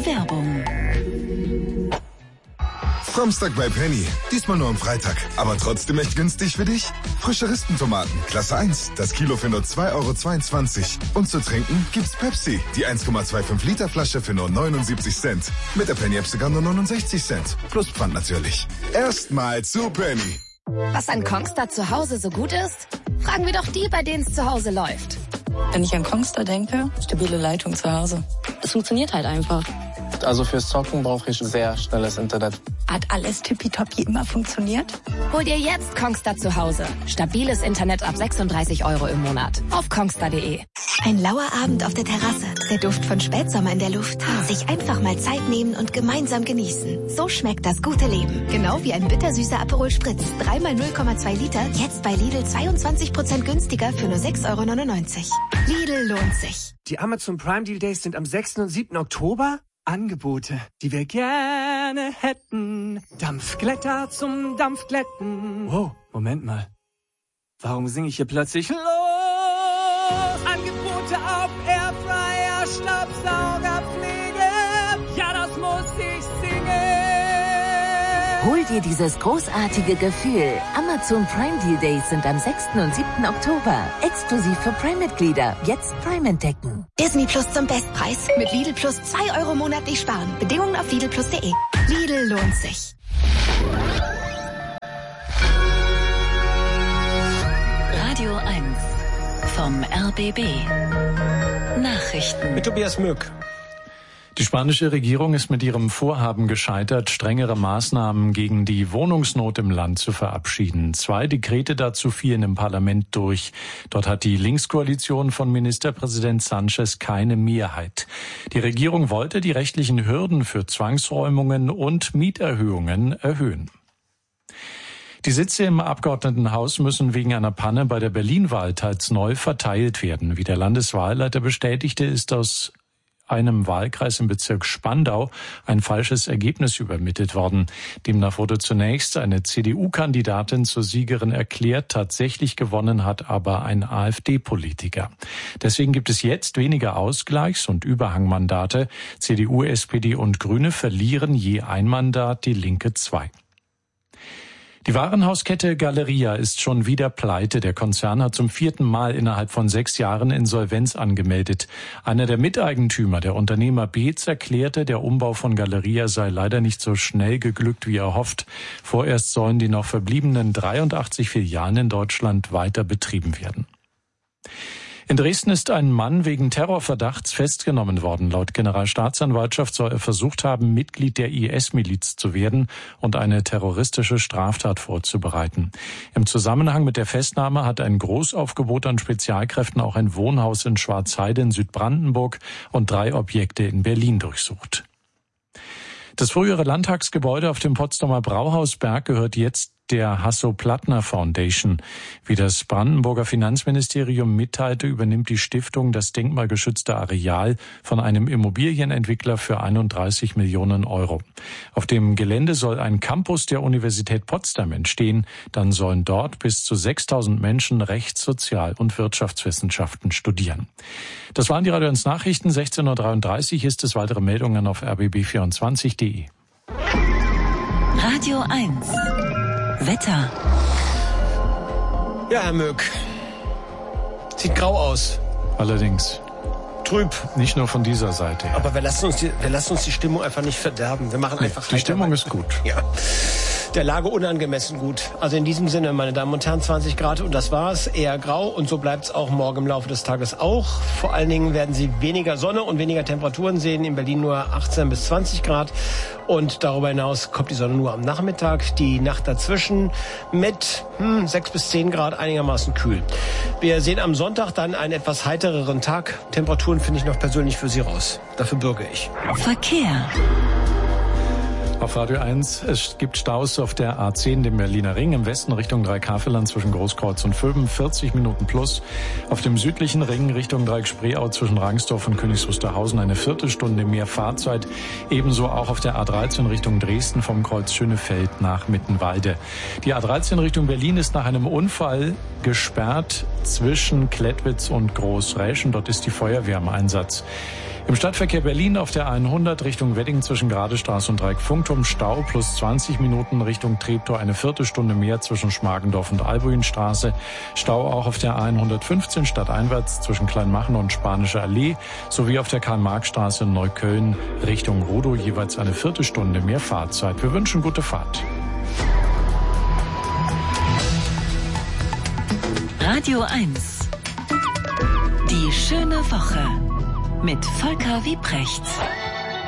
Werbung. Samstag bei Penny. Diesmal nur am Freitag. Aber trotzdem echt günstig für dich? Frische Ristentomaten, Klasse 1. Das Kilo für nur 2,22 €. Und zu trinken gibt's Pepsi. Die 1,25 Liter Flasche für nur 79 Cent. Mit der Penny-App sogar nur 69 Cent. Plus Pfand natürlich. Erstmal zu Penny. Was an Kongstar zu Hause so gut ist? Fragen wir doch die, bei denen es zu Hause läuft. Wenn ich an Kongstar denke, stabile Leitung zu Hause. Es funktioniert halt einfach. Also fürs Zocken brauche ich sehr schnelles Internet. Hat alles tippitoppi immer funktioniert? Hol dir jetzt Kongstar zu Hause. Stabiles Internet ab 36 € im Monat. Auf kongstar.de. Ein lauer Abend auf der Terrasse. Der Duft von Spätsommer in der Luft. Sich einfach mal Zeit nehmen und gemeinsam genießen. So schmeckt das gute Leben. Genau wie ein bittersüßer Aperol Spritz. 3 x 0,2 Liter. Jetzt bei Lidl 22% günstiger für nur 6,99 €. Lidl lohnt sich. Die Amazon Prime Deal Days sind am 6. und 7. Oktober. Angebote, die wir gerne hätten. Dampfglätter zum Dampfglätten. Wow, Moment mal. Warum singe ich hier plötzlich los? Angebote auf Airfryer, Staubsaugerpflege. Ja, das muss ich singen. Hol dir dieses großartige Gefühl. Amazon Prime Deal Days sind am 6. und 7. Oktober. Exklusiv für Prime-Mitglieder. Jetzt Prime entdecken. Disney Plus zum Bestpreis. Mit Lidl Plus 2 € monatlich sparen. Bedingungen auf lidlplus.de. Lidl lohnt sich. Radio 1 vom RBB. Nachrichten. Mit Tobias Mück. Die spanische Regierung ist mit ihrem Vorhaben gescheitert, strengere Maßnahmen gegen die Wohnungsnot im Land zu verabschieden. 2 Dekrete dazu fielen im Parlament durch. Dort hat die Linkskoalition von Ministerpräsident Sánchez keine Mehrheit. Die Regierung wollte die rechtlichen Hürden für Zwangsräumungen und Mieterhöhungen erhöhen. Die Sitze im Abgeordnetenhaus müssen wegen einer Panne bei der Berlin-Wahl teils neu verteilt werden. Wie der Landeswahlleiter bestätigte, ist aus einem Wahlkreis im Bezirk Spandau ein falsches Ergebnis übermittelt worden. Demnach wurde zunächst eine CDU-Kandidatin zur Siegerin erklärt, tatsächlich gewonnen hat aber ein AfD-Politiker. Deswegen gibt es jetzt weniger Ausgleichs- und Überhangmandate. CDU, SPD und Grüne verlieren je ein Mandat, die Linke 2. Die Warenhauskette Galeria ist schon wieder pleite. Der Konzern hat zum 4. Mal innerhalb von 6 Jahren Insolvenz angemeldet. Einer der Miteigentümer, der Unternehmer Beetz, erklärte, der Umbau von Galeria sei leider nicht so schnell geglückt, wie erhofft. Vorerst sollen die noch verbliebenen 83 Filialen in Deutschland weiter betrieben werden. In Dresden ist ein Mann wegen Terrorverdachts festgenommen worden. Laut Generalstaatsanwaltschaft soll er versucht haben, Mitglied der IS-Miliz zu werden und eine terroristische Straftat vorzubereiten. Im Zusammenhang mit der Festnahme hat ein Großaufgebot an Spezialkräften auch ein Wohnhaus in Schwarzheide in Südbrandenburg und 3 Objekte in Berlin durchsucht. Das frühere Landtagsgebäude auf dem Potsdamer Brauhausberg gehört jetzt der Hasso-Plattner Foundation. Wie das Brandenburger Finanzministerium mitteilte, übernimmt die Stiftung das denkmalgeschützte Areal von einem Immobilienentwickler für 31 Millionen €. Auf dem Gelände soll ein Campus der Universität Potsdam entstehen. Dann sollen dort bis zu 6.000 Menschen Rechts-, Sozial- und Wirtschaftswissenschaften studieren. Das waren die Radio 1 Nachrichten. 16:33 Uhr ist es. Weitere Meldungen auf rbb24.de. Radio 1 Wetter. Ja, Herr Mück. Sieht grau aus. Allerdings. Trüb. Nicht nur von dieser Seite. Ja. Aber wir lassen uns die Stimmung einfach nicht verderben. Wir machen einfach die Stimmung ist gut. Ja. Der Lage unangemessen gut. Also in diesem Sinne, meine Damen und Herren, 20 Grad und das war's. Eher grau und so bleibt's auch morgen im Laufe des Tages auch. Vor allen Dingen werden Sie weniger Sonne und weniger Temperaturen sehen. In Berlin nur 18 bis 20 Grad. Und darüber hinaus kommt die Sonne nur am Nachmittag. Die Nacht dazwischen mit 6 bis 10 Grad einigermaßen kühl. Wir sehen am Sonntag dann einen etwas heitereren Tag. Temperaturen finde ich noch persönlich für Sie raus. Dafür bürge ich. Verkehr. Auf Radio 1, es gibt Staus auf der A10, dem Berliner Ring, im Westen Richtung Dreieckhavelland zwischen Großkreuz und Vöben, 40 Minuten plus. Auf dem südlichen Ring Richtung Dreieck-Spreeau zwischen Rangsdorf und Königs Wusterhausen eine Viertelstunde mehr Fahrzeit. Ebenso auch auf der A13 Richtung Dresden vom Kreuz Schönefeld nach Mittenwalde. Die A13 Richtung Berlin ist nach einem Unfall gesperrt zwischen Klettwitz und Großräschen. Dort ist die Feuerwehr im Einsatz. Im Stadtverkehr Berlin auf der 100 Richtung Wedding zwischen Gradestraße und Dreieck Funkturm Stau plus 20 Minuten Richtung Treptow, eine Viertelstunde mehr zwischen Schmargendorf und Albuinstraße. Stau auch auf der 115 stadteinwärts zwischen Kleinmachen und Spanische Allee sowie auf der Karl-Marx-Straße in Neukölln Richtung Rodow jeweils eine Viertelstunde mehr Fahrzeit. Wir wünschen gute Fahrt. Radio 1. Die schöne Woche mit Volker Wiebrecht.